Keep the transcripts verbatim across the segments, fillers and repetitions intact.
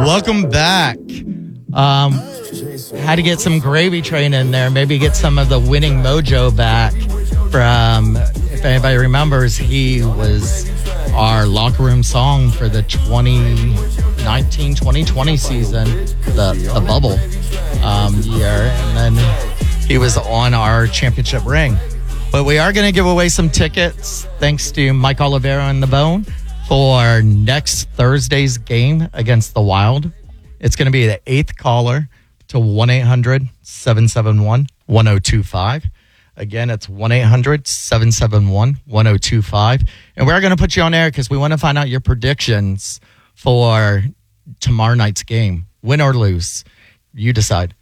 Welcome back. Um, had to get some gravy train in there, maybe get some of the winning mojo back from, if anybody remembers, he was our locker room song for the twenty nineteen twenty twenty season, the, the bubble um, year, and then he was on our championship ring. But we are going to give away some tickets, thanks to Mike Oliveira and the Bone, for next Thursday's game against the Wild. It's going to be the eighth caller to one eight hundred seven seven one one oh two five. Again, it's one eight hundred seven seven one one oh two five. And we're going to put you on air because we want to find out your predictions for tomorrow night's game. Win or lose. You decide.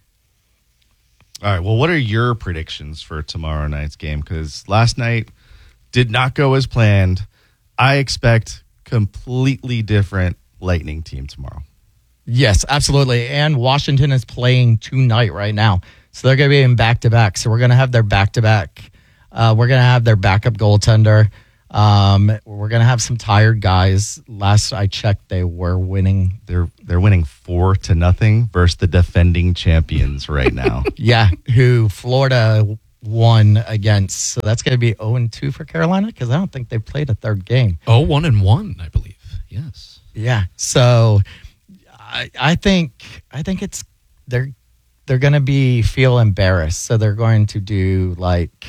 All right, well, what are your predictions for tomorrow night's game? Because last night did not go as planned. I expect completely different Lightning team tomorrow. Yes, absolutely. And Washington is playing tonight right now. So they're going to be in back-to-back. So we're going to have their back-to-back. Uh, we're going to have their backup goaltender. Um, we're going to have some tired guys. Last I checked, they were winning. They're they're winning four to nothing versus the defending champions right now. Yeah, who Florida won against. So that's going to be oh and two for Carolina because I don't think they've played a third game. Oh, one and one, I believe. Yes. Yeah. So I, I think I think it's they're they're going to be feel embarrassed. So they're going to do like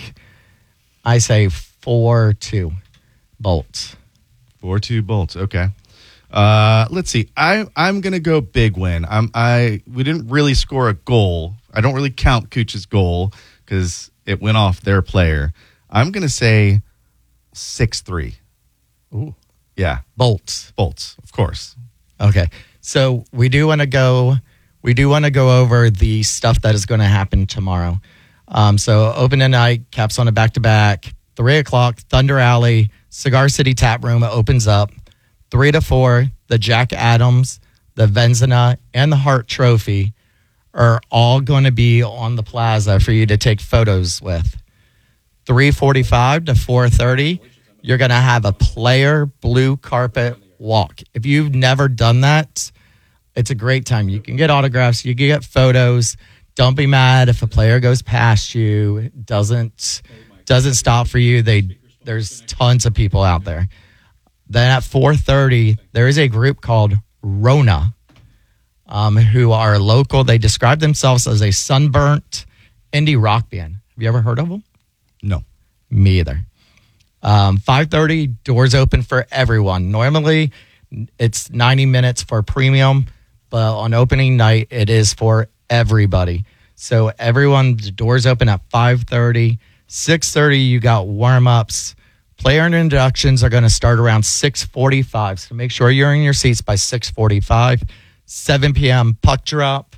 I say four two Bolts. Four two Bolts. Okay. Uh, let's see. I I'm gonna go big win. I'm I we didn't really score a goal. I don't really count Cooch's goal because it went off their player. I'm gonna say six three. Ooh. Yeah. Bolts. Bolts, of course. Okay. So we do want to go we do want to go over the stuff that is going to happen tomorrow. Um, so open night, Caps on a back to back, three o'clock, Thunder Alley, Cigar City Tap Room opens up. Three to four, the Jack Adams, the Vezina, and the Hart Trophy are all going to be on the plaza for you to take photos with. three forty-five to four thirty, you're going to have a player blue carpet walk. If you've never done that, it's a great time. You can get autographs, you can get photos. Don't be mad if a player goes past you, doesn't doesn't stop for you. They there's tons of people out there. Then at four thirty, there is a group called Rona, um, who are local. They describe themselves as a sunburnt indie rock band. Have you ever heard of them? No. Me either. Um, five thirty, doors open for everyone. Normally, it's ninety minutes for premium, but on opening night, it is for everybody. So everyone, the doors open at five thirty. six thirty, you got warm-ups. Player introductions are going to start around six forty-five. So make sure you're in your seats by six forty-five. seven p.m. puck drop.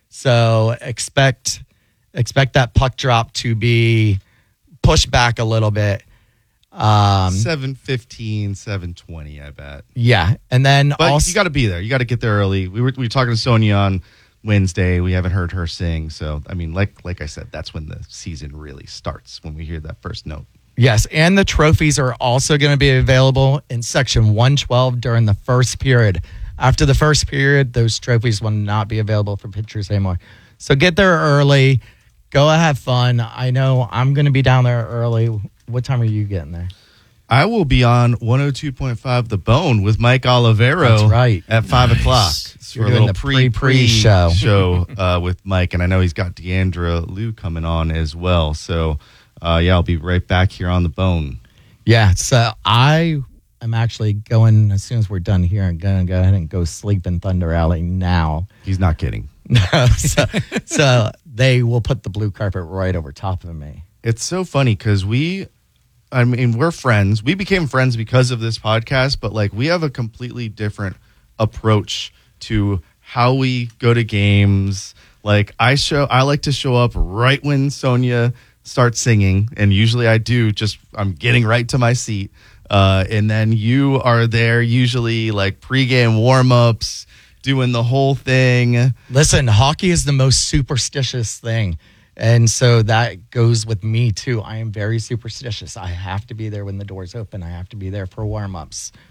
So expect expect that puck drop to be pushed back a little bit. Um, seven fifteen, seven twenty, I bet. Yeah. And then but also, you got to be there. You got to get there early. We were we were talking to Sonia on Wednesday. We haven't heard her sing. So, I mean, like like I said, that's when the season really starts, when we hear that first note. Yes, and the trophies are also going to be available in section one twelve during the first period. After the first period, those trophies will not be available for pictures anymore. So get there early. Go have fun. I know I'm going to be down there early. What time are you getting there? I will be on one oh two point five The Bone with Mike Olivero. That's right. At five Nice. o'clock. It's You're for a doing little the pre-pre pre-pre show. show uh, with Mike. And I know he's got Deandra Liu coming on as well. So, uh, yeah, I'll be right back here on The Bone. Yeah, so I am actually going, as soon as we're done here, I'm going to go ahead and go sleep in Thunder Alley now. He's not kidding. No, so, so they will put the blue carpet right over top of me. It's so funny because we, I mean, we're friends. We became friends because of this podcast, but like we have a completely different approach to how we go to games. Like I show, I like to show up right when Sonia starts singing, and usually I do. Just I'm getting right to my seat, uh, and then you are there usually like pregame warm-ups, doing the whole thing. Listen, hockey is the most superstitious thing. And so that goes with me, too. I am very superstitious. I have to be there when the doors open. I have to be there for warm-ups.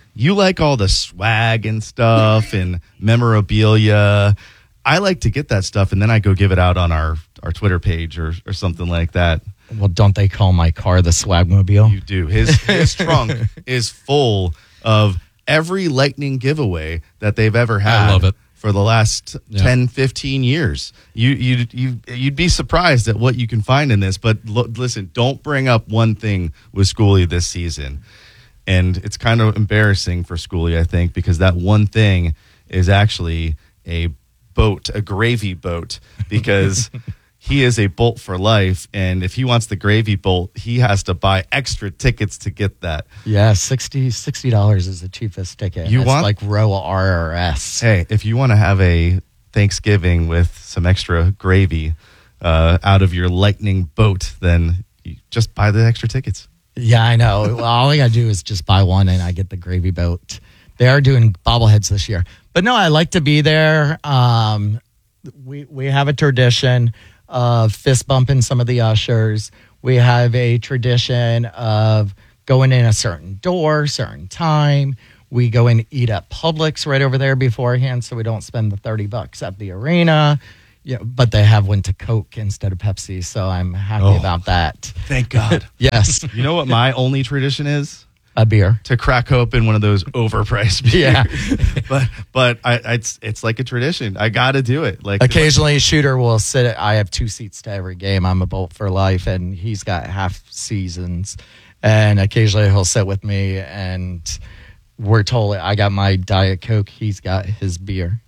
you like all the swag and stuff and memorabilia. I like to get that stuff, and then I go give it out on our, our Twitter page or, or something like that. Well, don't they call my car the Swagmobile? You do. His, his trunk is full of every Lightning giveaway that they've ever had. I love it. For the last Yeah. ten, fifteen years. You, you, you, you'd be surprised at what you can find in this. But lo- listen, don't bring up one thing with Schoolie this season. And it's kind of embarrassing for Schoolie, I think, because that one thing is actually a boat, a gravy boat, because he is a Bolt for life. And if he wants the gravy bolt, he has to buy extra tickets to get that. Yeah, sixty dollars is the cheapest ticket. You it's want- like row R R S. Hey, if you want to have a Thanksgiving with some extra gravy uh, out of your Lightning boat, then you just buy the extra tickets. Yeah, I know. Well, all I got to do is just buy one and I get the gravy boat. They are doing bobbleheads this year. But no, I like to be there. Um, we, we have a tradition of fist bumping some of the ushers. We have a tradition of going in a certain door, certain time. We go and eat at Publix right over there beforehand so we don't spend the thirty bucks at the arena. Yeah, but they have went to Coke instead of Pepsi, so I'm happy Oh. about that. Thank God. Yes, You know what my only tradition is? a beer. To crack open one of those overpriced beers. Yeah. but but I, it's it's like a tradition. I got to do it. Like Occasionally, a shooter will sit. At, I have two seats to every game. I'm a Bolt for life, and he's got half seasons. And occasionally, he'll sit with me, and we're told I got my Diet Coke. He's got his beer.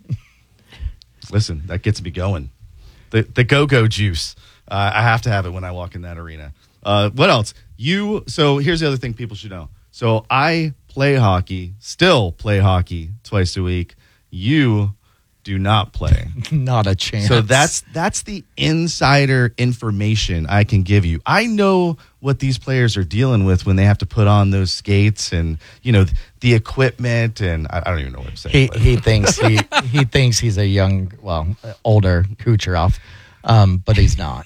Listen, that gets me going. The the go go juice. Uh, I have to have it when I walk in that arena. Uh, what else? You. So here's the other thing people should know. So I play hockey, still play hockey twice a week. You do not play. Not a chance. So that's that's the insider information I can give you. I know what these players are dealing with when they have to put on those skates and you know the equipment and I, I don't even know what I'm saying. he but- he thinks he he thinks he's a young, well, older Kucherov, um, but he's not.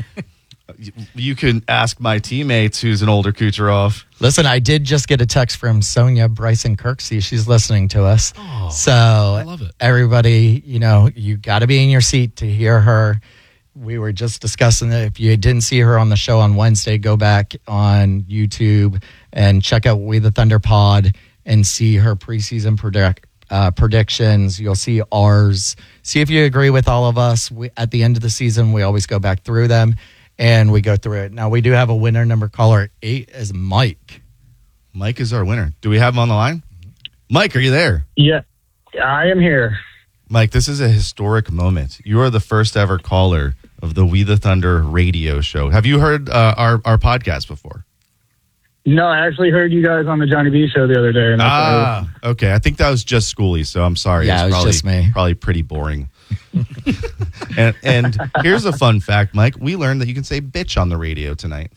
you can ask my teammates who's an older Kucherov. Listen, I did just get a text from Sonia Bryson Kirksey. She's listening to us. Oh, so I love it. Everybody, you know, you got to be in your seat to hear her. We were just discussing it. If you didn't see her on the show on Wednesday, go back on YouTube and check out We the Thunder Pod and see her preseason predict, uh, predictions. You'll see ours. See if you agree with all of us. We, at the end of the season, we always go back through them. And we go through it. Now, we do have a winner. Number caller at eight is Mike. Mike is our winner. Do we have him on the line? Mike, are you there? Yeah, I am here. Mike, this is a historic moment. You are the first ever caller of the We the Thunder radio show. Have you heard uh, our, our podcast before? No, I actually heard you guys on the Johnny B show the other day. And that's Ah, okay. I think that was just Schoolie, so I'm sorry. Yeah, It's it was probably, just me. Probably pretty boring. and, and here's a fun fact, Mike. We learned that you can say bitch on the radio tonight.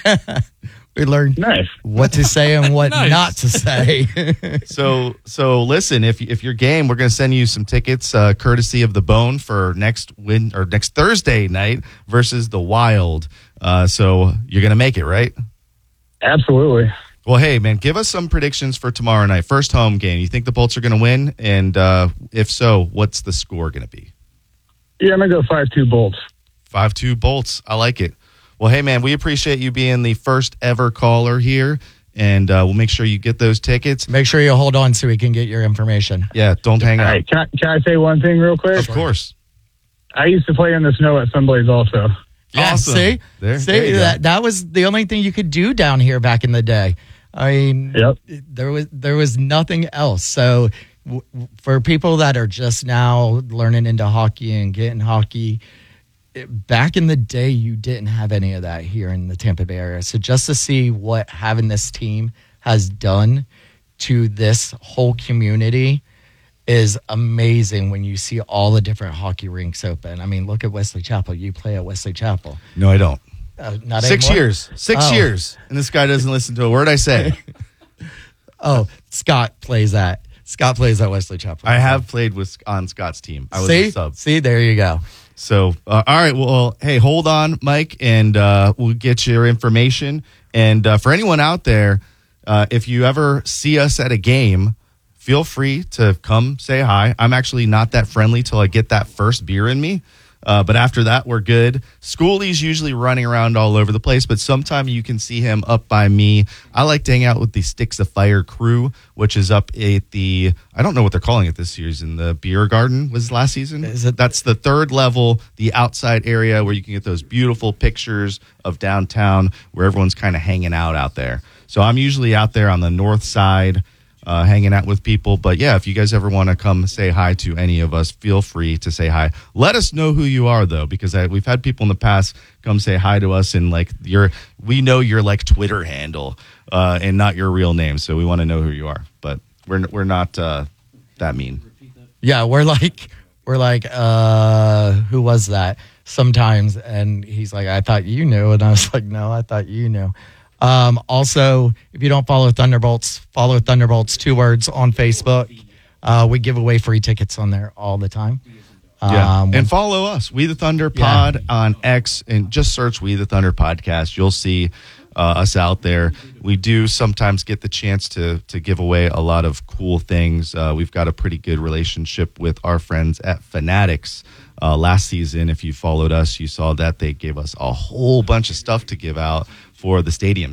We learned nice. what to say and what Nice. not to say. So, so listen. If if you're game, we're going to send you some tickets, uh, courtesy of the Bone, for next win or next Thursday night versus the Wild. Uh, so you're going to make it, right? Absolutely. Well, hey, man, give us some predictions for tomorrow night. First home game. You think the Bolts are going to win? And uh, if so, what's the score going to be? Yeah, I'm going to go five two Bolts. five two Bolts. I like it. Well, hey, man, we appreciate you being the first ever caller here. And uh, we'll make sure you get those tickets. Make sure you hold on so we can get your information. Yeah, don't hang All out. right, can I, can I say one thing real quick? Of course. I used to play in the snow at Sunblaze also. Yeah, Awesome. see? There- see there you go. that that was the only thing you could do down here back in the day. I mean, Yep. there was there was nothing else. So w- w- for people that are just now learning into hockey and getting hockey, it- back in the day, you didn't have any of that here in the Tampa Bay area. So just to see what having this team has done to this whole community is amazing when you see all the different hockey rinks open. I mean, look at Wesley Chapel. You play at Wesley Chapel. No, I don't. Uh, not Six anymore? years. Six Oh. years. And this guy doesn't listen to a word I say. Oh, Scott plays that. Scott plays at Wesley Chapel. I have played with on Scott's team. I was see, a sub. see, there you go. So, uh, all right. Well, hey, hold on, Mike, and uh, we'll get your information. And uh, for anyone out there, uh, if you ever see us at a game, feel free to come say hi. I'm actually not that friendly till I get that first beer in me. Uh, but after that, we're good. Schoolie's usually running around all over the place, but sometime you can see him up by me. I like to hang out with the Sticks of Fire crew, which is up at the, I don't know what they're calling it this season. The Beer Garden was last season. Is it? That's the third level, the outside area where you can get those beautiful pictures of downtown where everyone's kind of hanging out out there. So I'm usually out there on the north side. Uh, hanging out with people. But yeah, if you guys ever want to come say hi to any of us, feel free to say hi. Let us know who you are, though, because I, we've had people in the past come say hi to us and like your, we know your like Twitter handle uh, and not your real name, so we want to know who you are. But we're we're not uh, that mean. Yeah, we're like we're like uh, who was that? Sometimes, and he's like, I thought you knew, and I was like, no, I thought you knew. Um, also, if you don't follow Thunderbolts, follow Thunderbolts, two words, on Facebook. Uh, we give away free tickets on there all the time. Yeah. Um, and follow us, We the Thunder Pod, yeah. on X, and just search We the Thunder Podcast. You'll see uh, us out there. We do sometimes get the chance to to give away a lot of cool things. Uh, we've got a pretty good relationship with our friends at Fanatics. Uh, last season, if you followed us, you saw that they gave us a whole bunch of stuff to give out for the stadium